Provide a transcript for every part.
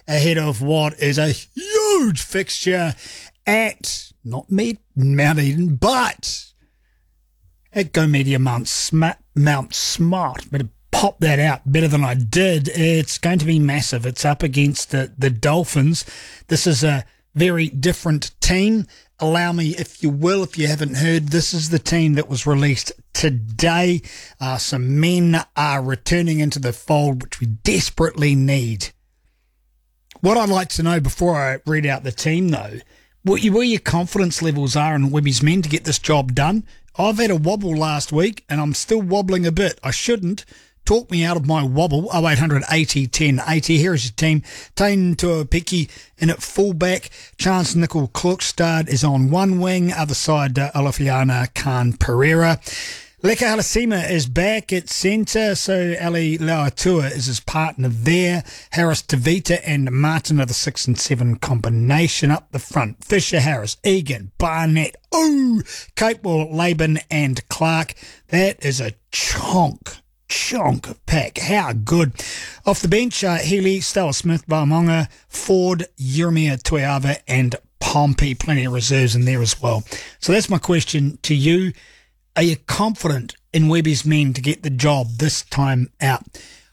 ahead of what is a huge fixture at, not Mount Eden, but at Go Media Mount Smart. Better pop that out better than I did. It's going to be massive. It's up against the Dolphins. This is a very different team. Allow me, if you will, if you haven't heard, this is the team that was released today. Some men are returning into the fold, which we desperately need. What I'd like to know before I read out the team, though, where your confidence levels are in Webby's men to get this job done. I've had a wobble last week, and I'm still wobbling a bit. I shouldn't. Talk me out of my wobble. 0800 80 10 80. Here is your team. Tain Tuapiki in at fullback. Chance Nickel Klukstad is on one wing. Other side, Olafiana Khan Pereira. Leka Halasima is back at centre, so Ali Lauatua is his partner there. Harris Tavita and Martin are the 6 and 7 combination up the front. Fisher, Harris, Egan, Barnett, Capewell, Laban and Clark. That is a chonk of pack. How good. Off the bench, Healy, Stella Smith, Baumonga, Ford, Jeremiah Tuiava and Pompey. Plenty of reserves in there as well. So that's my question to you. Are you confident in Webby's men to get the job this time out?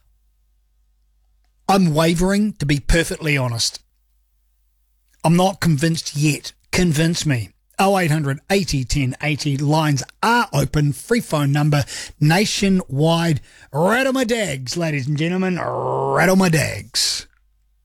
I'm wavering, to be perfectly honest. I'm not convinced yet. Convince me. 0800 80 10 80. Lines are open. Free phone number nationwide. Rattle my dags, ladies and gentlemen. Rattle my dags.